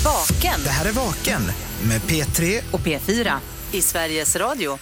Vaken. Det här är Vaken med P3 och P4 i Sveriges Radio.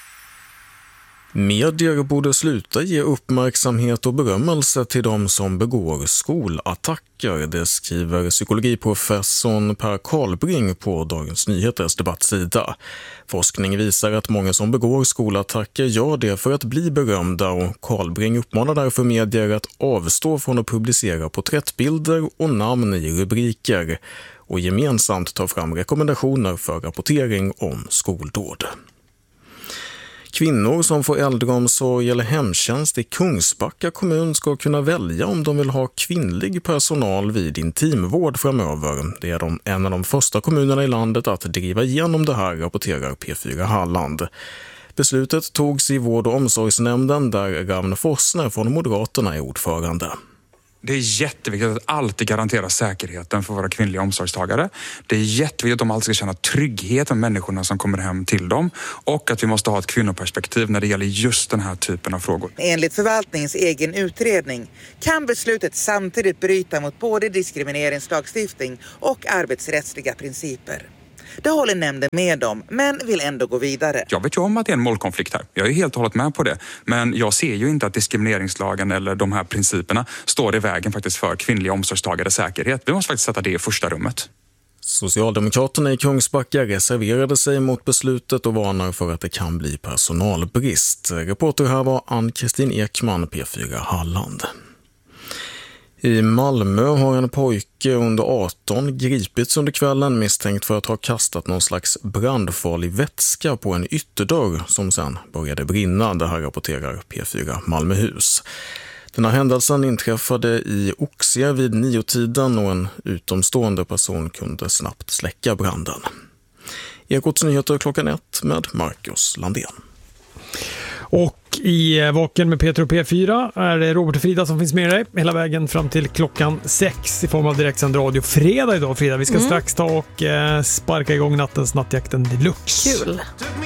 Medier borde sluta ge uppmärksamhet och berömmelse till de som begår skolattacker. Det skriver psykologiprofessorn Per Karlbring på Dagens Nyheters debattsida. Forskning visar att många som begår skolattacker gör det för att bli berömda, och Karlbring uppmanar därför medier att avstå från att publicera porträttbilder och namn i rubriker och gemensamt ta fram rekommendationer för rapportering om skoldåd. Kvinnor som får äldreomsorg eller hemtjänst i Kungsbacka kommun ska kunna välja om de vill ha kvinnlig personal vid intimvård framöver. Det är en av de första kommunerna i landet att driva igenom det här, rapporterar P4 Halland. Beslutet togs i vård- och omsorgsnämnden där Ravn Forsner från Moderaterna är ordförande. Det är jätteviktigt att alltid garantera säkerheten för våra kvinnliga omsorgstagare. Det är jätteviktigt att de alltid ska känna trygghet med människorna som kommer hem till dem. Och att vi måste ha ett kvinnoperspektiv när det gäller just den här typen av frågor. Enligt förvaltningens egen utredning kan beslutet samtidigt bryta mot både diskrimineringslagstiftning och arbetsrättsliga principer. Det håller nämnden med om, men vill ändå gå vidare. Jag vet ju om att det är en målkonflikt här. Jag är helt och hållet med på det. Men jag ser ju inte att diskrimineringslagen eller de här principerna står i vägen faktiskt för kvinnliga omsorgstagares säkerhet. Vi måste faktiskt sätta det i första rummet. Socialdemokraterna i Kungsbacka reserverade sig mot beslutet och varnar för att det kan bli personalbrist. Reporter här var Ann-Kristin Ekman, P4 Halland. I Malmö har en pojke under 18 gripits under kvällen misstänkt för att ha kastat någon slags brandfarlig vätska på en ytterdörr som sen började brinna. Det här rapporterar P4 Malmöhus. Den här händelsen inträffade i Oxie vid 9-tiden och en utomstående person kunde snabbt släcka branden. Ekots nyheter 1:00 med Marcus Landén. Och i Vaken med Peter och P4 är det Robert och Frida som finns med dig hela vägen fram till 6:00 i form av direktsänd radio. Fredag idag, Frida. Vi ska strax ta och sparka igång nattens nattjakten deluxe. Kul!